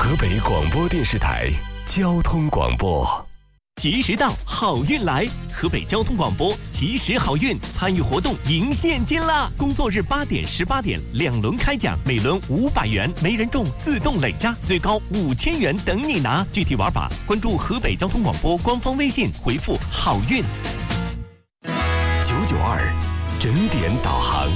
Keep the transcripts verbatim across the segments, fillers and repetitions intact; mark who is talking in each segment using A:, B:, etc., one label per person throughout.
A: 河北广播电视台交通广播。
B: 吉时到，好运来！河北交通广播吉时好运参与活动赢现金啦！工作日八点、十八点两轮开奖，每轮五百元，没人中自动累加，最高五千元等你拿。具体玩法关注河北交通广播官方微信，回复“好运”。
A: 九九二整点导航。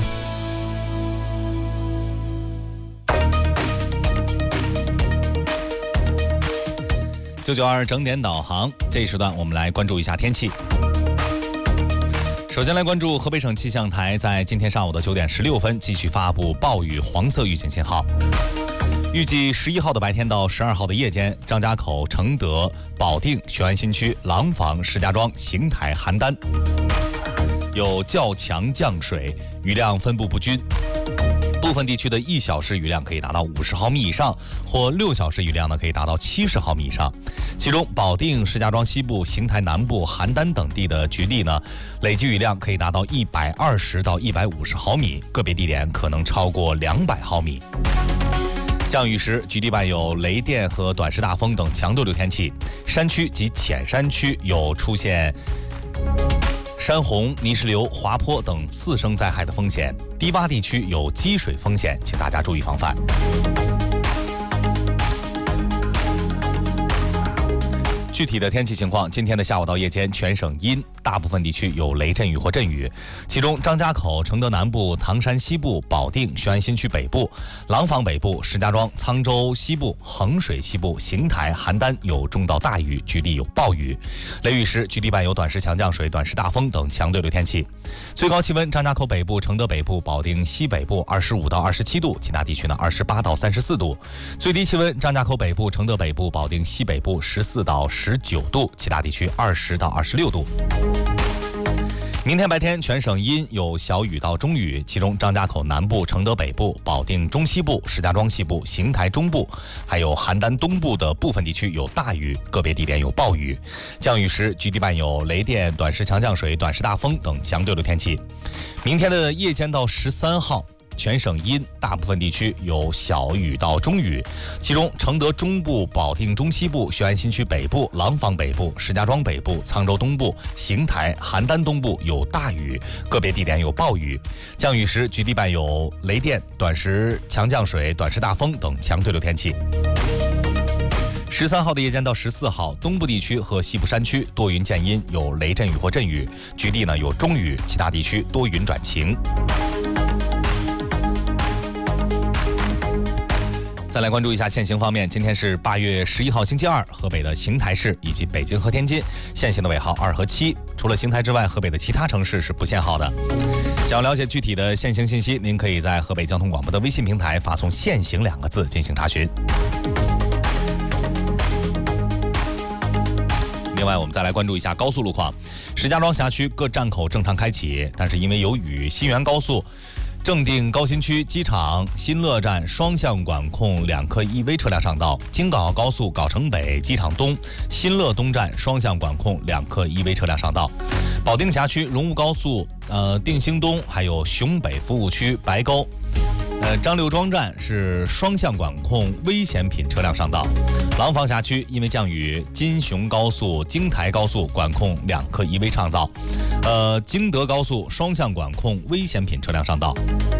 C: 九九二整点导航，这一时段我们来关注一下天气。首先来关注河北省气象台在今天上午的九点十六分继续发布暴雨黄色预警信号。预计十一号的白天到十二号的夜间，张家口、承德、保定、雄安新区、廊坊、石家庄、邢台、邯郸有较强降水，雨量分布不均。部分地区的一小时雨量可以达到五十毫米以上，或六小时雨量呢可以达到七十毫米以上。其中，保定、石家庄西部、邢台南部、邯郸等地的局地呢，累计雨量可以达到一百二十到一百五十毫米，个别地点可能超过两百毫米。降雨时，局地伴有雷电和短时大风等强对流天气，山区及浅山区有出现山洪、泥石流、滑坡等次生灾害的风险，低洼地区有积水风险，请大家注意防范。具体的天气情况，今天的下午到夜间全省阴，大部分地区有雷阵雨或阵雨，其中张家口、承德南部、唐山西部、保定、雄安新区北部、廊坊北部、石家庄、沧州西部、衡水西部、邢台、邯郸有中到大雨，局地有暴雨。雷雨时，局地伴有短时强降水、短时大风等强对流天气。最高气温，张家口北部、承德北部、保定西北部二十五到二十七度，其他地区呢二十八到三十四度。最低气温，张家口北部、承德北部、保定西北部十四到十九度，其他地区二十到二十六度。明天白天全省阴，有小雨到中雨，其中张家口南部、承德北部、保定中西部、石家庄西部、邢台中部，还有邯郸东部的部分地区有大雨，个别地点有暴雨。降雨时，局地伴有雷电、短时强降水、短时大风等强对流天气。明天的夜间到十三号。全省阴，大部分地区有小雨到中雨，其中承德中部、保定中西部、雄安新区北部、廊坊北部、石家庄北部、沧州东部、邢台、邯郸东部有大雨，个别地点有暴雨。降雨时，局地伴有雷电、短时强降水、短时大风等强对流天气。十三号的夜间到十四号，东部地区和西部山区多云见阴，有雷阵雨或阵雨，局地呢有中雨，其他地区多云转晴。再来关注一下限行方面，今天是八月十一号星期二，河北的邢台市以及北京和天津限行的尾号二和七，除了邢台之外，河北的其他城市是不限号的。想要了解具体的限行信息，您可以在河北交通广播的微信平台发送限行两个字进行查询。另外，我们再来关注一下高速路况，石家庄辖区各站口正常开启，但是因为有雨，新源高速正定高新区机场新乐站双向管控两客 E V 车辆上道，京港澳高速藁城北机场东新乐东站双向管控两客 E V 车辆上道。保定辖区荣武高速呃定兴东还有雄北服务区白沟呃张六庄站是双向管控危险品车辆上道。廊坊辖区因为降雨，金雄高速京台高速管控两客 E V 上道，呃京德高速双向管控危险品车辆上道。